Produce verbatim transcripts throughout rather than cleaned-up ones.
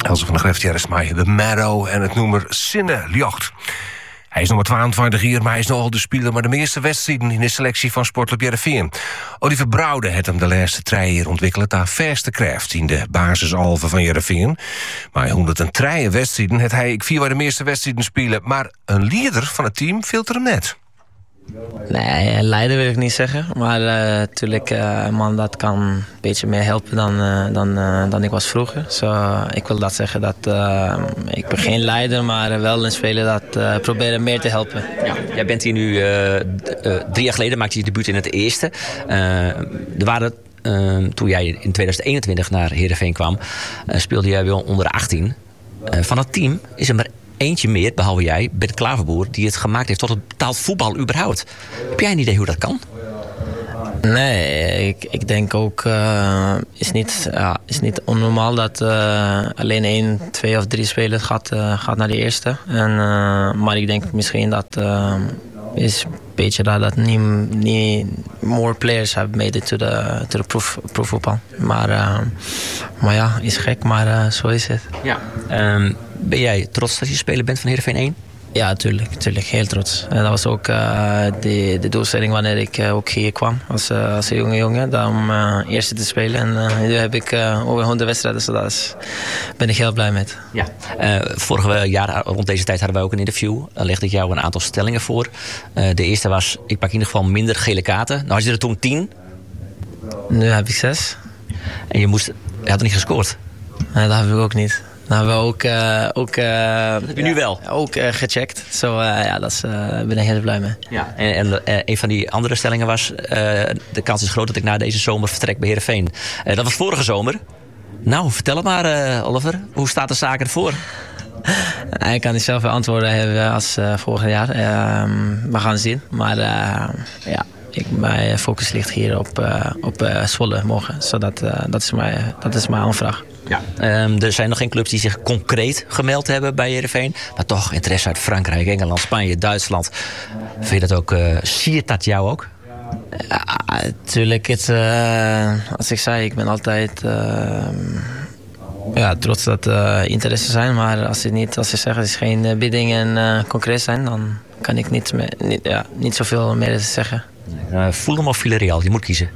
Else van der Greft, Jerris Maier, de Marrow en het nummer Sinne Ljocht. Hij is nog maar tweeëntwintig jaar, maar hij is nogal de speler maar de meeste wedstrijden in de selectie van Sportclub Heerenveen. Oliver Brouwde heeft hem de laatste drie jaar ontwikkeld aan verste kracht in de basisalve van Heerenveen. Maar honderddrie wedstrijden heeft hij vier waar de meeste wedstrijden spelen, maar een leider van het team filter hem net. Nee, leider wil ik niet zeggen. Maar natuurlijk uh, uh, een man dat kan een beetje meer helpen dan, uh, dan, uh, dan ik was vroeger. So, uh, ik wil dat zeggen dat uh, ik ben geen leider, maar wel een speler dat uh, probeert meer te helpen. Ja, jij bent hier nu uh, d- uh, drie jaar geleden, maakte je debuut in het eerste. Uh, er waren, uh, toen jij in tweeduizend eenentwintig naar Heerenveen kwam, uh, speelde jij wel onder de achttien. Uh, van het team is er maar eentje meer, behalve jij, Bert Klaverboer, die het gemaakt heeft tot het betaald voetbal überhaupt. Heb jij een idee hoe dat kan? Nee, ik, ik denk ook, uh, is niet, ja, is niet onnormaal dat uh, alleen één, twee of drie spelers gaat, uh, gaat naar de eerste. En, uh, maar ik denk misschien dat uh, is een beetje raar dat niet, niet more players have made it to the, to the proef, proefvoetbal. Maar, uh, maar ja, is gek, maar uh, zo is het. Ja. Um, ben jij trots dat je speler bent van Heerenveen één? Ja, tuurlijk, tuurlijk, heel trots. En dat was ook uh, de, de doelstelling wanneer ik uh, ook hier kwam als, uh, als een jonge jongen, om uh, eerste te spelen. En uh, nu heb ik uh, over honderd wedstrijden, dus daar is, ben ik heel blij met. Ja. Uh, vorig jaar, rond deze tijd, hadden wij ook een interview. Daar legde ik jou een aantal stellingen voor. Uh, de eerste was, ik pak in ieder geval minder gele kaarten. Nou had je er toen tien. Nu heb ik zes. En je, moest, je had er niet gescoord. Nee, dat heb ik ook niet. Dat hebben we ook, uh, ook, uh, dat heb je nu wel? Ook uh, gecheckt. Zo, so, uh, ja, daar uh, ben ik heel blij mee. Ja. En, en uh, een van die andere stellingen was, uh, de kans is groot dat ik na deze zomer vertrek bij Heerenveen. Uh, dat was vorige zomer. Nou, vertel het maar, uh, Oliver. Hoe staat de zaak ervoor? Ik kan niet zelf antwoorden hebben als uh, vorig jaar. Uh, we gaan zien. Maar uh, ja, ik, mijn focus ligt hier op, uh, op uh, Zwolle morgen. So dat, uh, dat, is mijn, dat is mijn aanvraag. Ja. Um, er zijn nog geen clubs die zich concreet gemeld hebben bij Heerenveen. Maar toch interesse uit Frankrijk, Engeland, Spanje, Duitsland. Vind je dat ook, uh, siert dat jou ook? Ja, natuurlijk. Het, uh, als ik zei, ik ben altijd uh, ja, trots dat er uh, interesse zijn. Maar als ze niet, als ze zeggen dat er geen uh, bidding en uh, concreet zijn, dan kan ik niet, meer, niet, ja, niet zoveel meer zeggen. Uh, Fulham of Villarreal, je moet kiezen.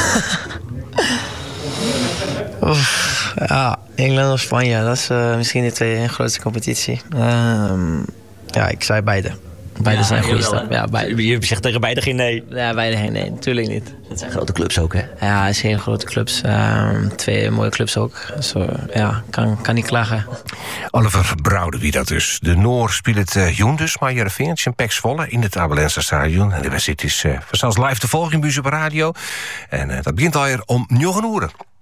Oef, ja, Engeland of Spanje, dat is uh, misschien de twee grootste competitie. Uh, ja, ik zei beide. Beide ja, zijn goede stappen. Ja, beide. Je zegt tegen beide geen nee. Ja, beide geen nee, natuurlijk niet. Dat zijn grote clubs ook, hè? Ja, het zijn grote clubs. Uh, twee mooie clubs ook. So, ja, kan, kan niet klagen. Oliver Brouwde, wie dat dus. De Noor speelt het uh, jong dus, maar Heerenveen in Pek Zwolle in het Abelense Stadion. En de wedstrijd is uh, vanzelfs live te volgen in Buzen op radio. En uh, dat begint alweer om negen uur.